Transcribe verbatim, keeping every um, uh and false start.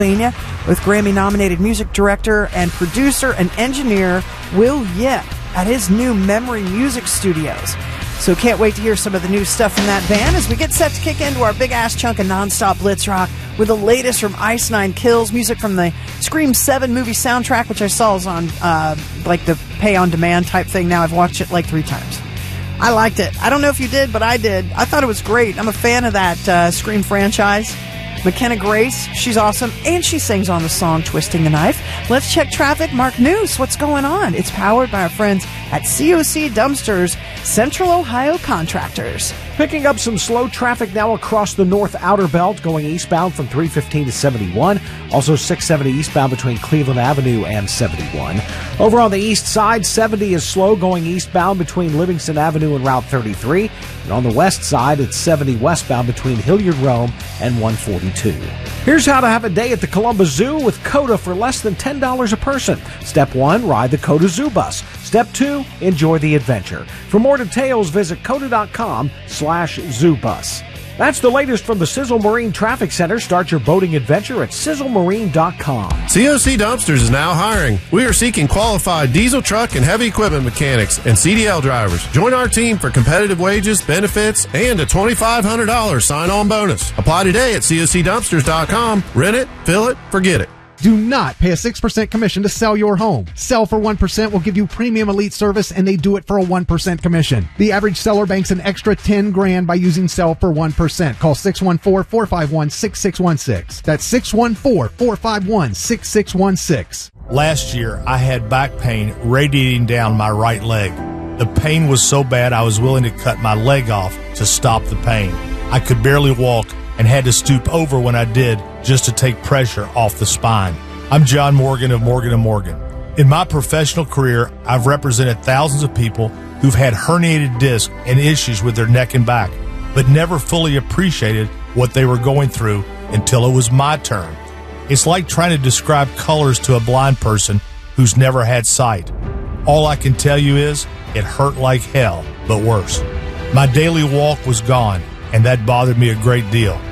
with Grammy-nominated music director and producer and engineer Will Yip at his new Memory Music Studios. So can't wait to hear some of the new stuff from that band as we get set to kick into our big-ass chunk of non-stop blitz rock with the latest from Ice Nine Kills, music from the Scream seven movie soundtrack, which I saw is on uh, like the pay-on-demand type thing now. I've watched it like three times. I liked it. I don't know if you did, but I did. I thought it was great. I'm a fan of that uh, Scream franchise. McKenna Grace, she's awesome, and she sings on the song Twisting the Knife. Let's check traffic. Mark News, what's going on? It's powered by our friends at C O C Dumpsters, Central Ohio Contractors. Picking up some slow traffic now across the North Outer Belt, going eastbound from three fifteen to seventy-one. Also six seventy eastbound between Cleveland Avenue and seventy-one. Over on the east side, seventy is slow going eastbound between Livingston Avenue and Route thirty-three. And on the west side, it's seventy westbound between Hilliard Rome and one forty-two. Here's how to have a day at the Columbus Zoo with COTA for less than ten dollars a person. Step one, ride the COTA Zoo Bus. Step two, enjoy the adventure. For more details, visit cota.com slash zoobus. That's the latest from the Sizzle Marine Traffic Center. Start your boating adventure at sizzle marine dot com. C O C Dumpsters is now hiring. We are seeking qualified diesel truck and heavy equipment mechanics and C D L drivers. Join our team for competitive wages, benefits, and a twenty-five hundred dollars sign-on bonus. Apply today at C O C dumpsters dot com. Rent it, fill it, forget it. Do not pay a six percent commission to sell your home. Sell for one percent will give you premium elite service, and they do it for a one percent commission. The average seller banks an extra ten grand by using Sell for one percent. Call six one four, four five one, six six one six. That's six one four, four five one, six six one six. Last year, I had back pain radiating down my right leg. The pain was so bad I was willing to cut my leg off to stop the pain. I could barely walk and had to stoop over when I did just to take pressure off the spine. I'm John Morgan of Morgan and Morgan. In my professional career, I've represented thousands of people who've had herniated discs and issues with their neck and back, but never fully appreciated what they were going through until it was my turn. It's like trying to describe colors to a blind person who's never had sight. All I can tell you is it hurt like hell, but worse. My daily walk was gone, and that bothered me a great deal.